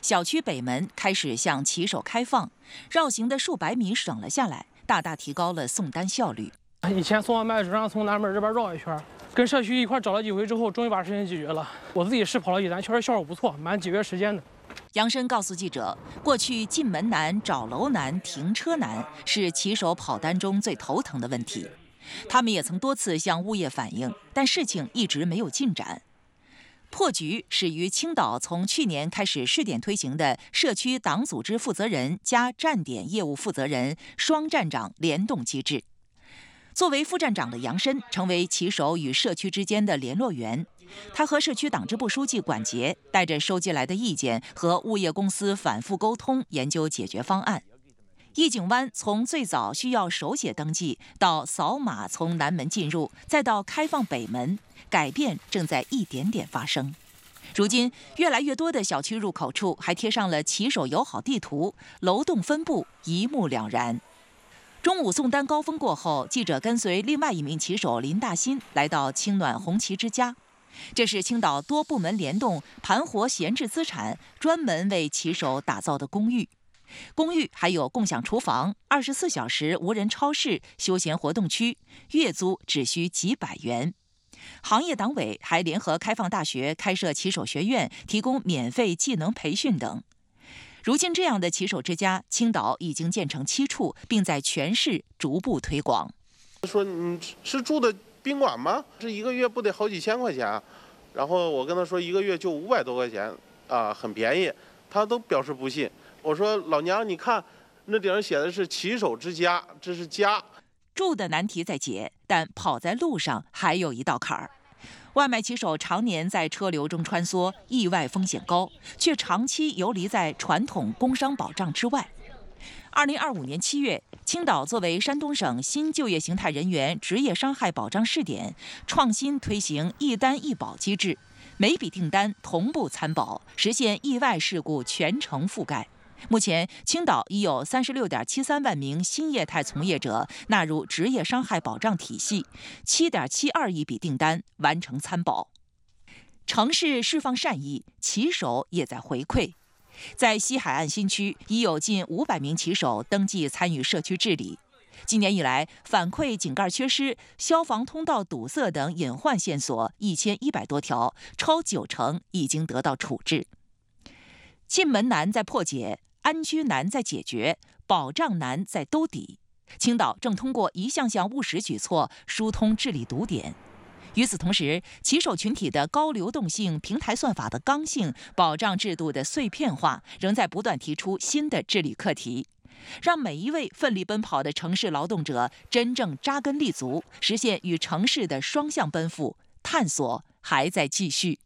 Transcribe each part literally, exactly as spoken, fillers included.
小区北门开始向骑手开放，绕行的数百米省了下来，大大提高了送单效率。 以前送外卖只让从南门这边绕一圈，跟社区一块找了几回之后，终于把事情解决了。我自己试跑了一单，确实效果不错，蛮节约时间的。 杨申告诉记者，过去进门难、找楼难、停车难是骑手跑单中最头疼的问题。他们也曾多次向物业反映，但事情一直没有进展。破局始于青岛从去年开始试点推行的社区党组织负责人加站点业务负责人双站长联动机制。作为副站长的杨申成为骑手与社区之间的联络员，他和社区党支部书记管杰带着收集来的意见和物业公司反复沟通，研究解决方案。义景湾从最早需要手写登记，到扫码从南门进入，再到开放北门，改变正在一点点发生。如今，越来越多的小区入口处还贴上了骑手友好地图，楼栋分布一目了然。中午送单高峰过后，记者跟随另外一名骑手林大新来到青暖红旗之家。这是青岛多部门联动盘活闲置资产，专门为骑手打造的公寓。公寓还有共享厨房、二十四小时无人超市、休闲活动区，月租只需几百元。行业党委还联合开放大学开设骑手学院，提供免费技能培训等。如今，这样的骑手之家，青岛已经建成七处，并在全市逐步推广。 说你是住的宾馆吗？这一个月不得好几千块钱？然后我跟他说一个月就五百多块钱啊，很便宜，他都表示不信。我说老娘，你看那顶上写的是骑手之家，这是家。 住的难题在解，但跑在路上还有一道坎儿。外卖骑手常年在车流中穿梭，意外风险高，却长期游离在传统工伤保障之外。二零二五年七月，青岛作为山东省新就业形态人员职业伤害保障试点，创新推行一单一保机制，每笔订单同步参保，实现意外事故全程覆盖。目前，青岛已有三十六点七三万名新业态从业者纳入职业伤害保障体系，七点七二亿笔订单完成参保。城市释放善意，骑手也在回馈。在西海岸新区，已有近五百名骑手登记参与社区治理。今年以来，反馈井盖缺失、消防通道堵塞等隐患线索一千一百多条，超九成已经得到处置。进门难在破解，安居难在解决，保障难在兜底。青岛正通过一项项务实举措疏通治理堵点。与此同时，骑手群体的高流动性、平台算法的刚性、保障制度的碎片化，仍在不断提出新的治理课题，让每一位奋力奔跑的城市劳动者真正扎根立足，实现与城市的双向奔赴。探索还在继续。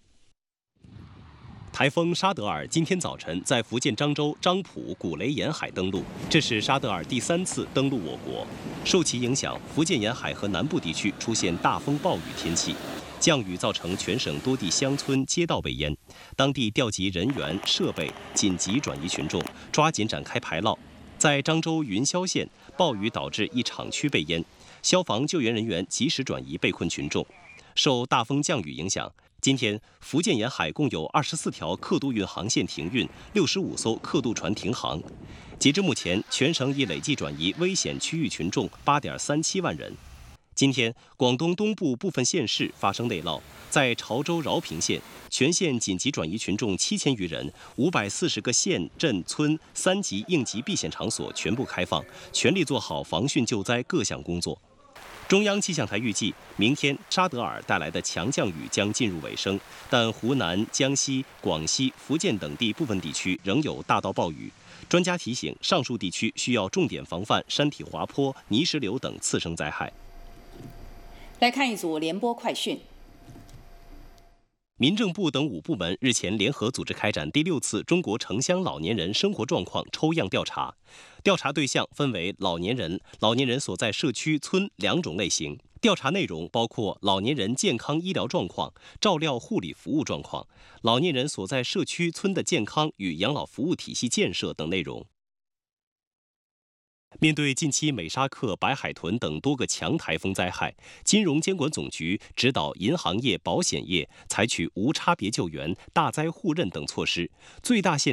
台风沙德尔今天早晨在福建漳州漳浦古雷沿海登陆，这是沙德尔第三次登陆我国。受其影响，福建沿海和南部地区出现大风暴雨天气，降雨造成全省多地乡村街道被淹，当地调集人员设备，紧急转移群众，抓紧展开排涝。在漳州云霄县，暴雨导致一厂区被淹，消防救援人员及时转移被困群众。受大风降雨影响，今天，福建沿海共有二十四条客渡运航线停运，六十五艘客渡船停航。截至目前，全省已累计转移危险区域群众八点三七万人。今天，广东东部部分县市发生内涝，在潮州饶平县，全县紧急转移群众七千余人，五百四十个县镇村三级应急避险场所全部开放，全力做好防汛救灾各项工作。中央气象台预计，明天沙德尔带来的强降雨将进入尾声，但湖南、江西、广西、福建等地部分地区仍有大到暴雨。专家提醒，上述地区需要重点防范山体滑坡、泥石流等次生灾害。 来看一组联播快讯。 民政部等五部门日前联合组织开展第六次中国城乡老年人生活状况抽样调查，调查对象分为老年人、老年人所在社区村两种类型。调查内容包括老年人健康医疗状况、照料护理服务状况、老年人所在社区村的健康与养老服务体系建设等内容。面对近期美沙克、白海豚等多个强台风灾害，金融监管总局指导银行业、保险业采取无差别救援、大灾互认等措施，最大限